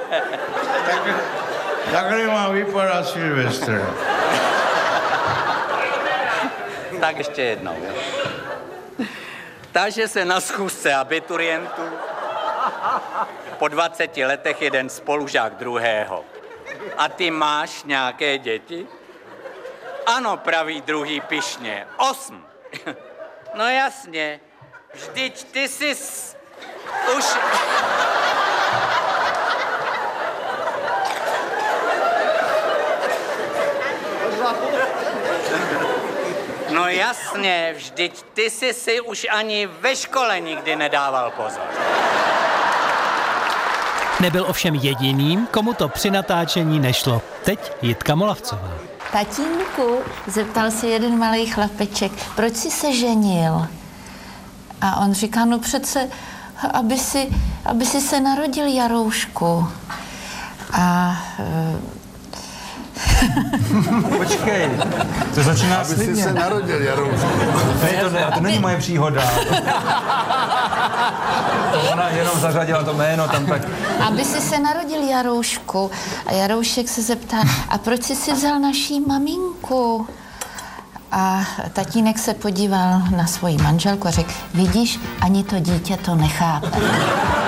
Takhle má vypadat Silvestr. Tak ještě jednou. Takže se na schůzce abiturientů po 20 letech jeden spolužák druhého. A ty máš nějaké děti? Ano, praví druhý pyšně. 8. No jasně, vždyť ty jsi už... No jasně, vždyť ty jsi si už ani ve škole nikdy nedával pozor. Nebyl ovšem jediným, komu to při natáčení nešlo. Teď Jitka Molavcová. Tatínku, zeptal se jeden malý chlapeček, proč jsi se ženil? A on říká, no přece, aby si se narodil, Jaroušku. A... Počkej, to začíná Aby slibně. jsi se narodil, Jaroušku. To není moje příhoda. Ona jenom zařadila to jméno tam tak. Aby si se narodil, Jaroušku. A Jaroušek se zeptá, a proč jsi si vzal naší maminku? A tatínek se podíval na svoji manželku a řekl, vidíš, ani to dítě to nechápe.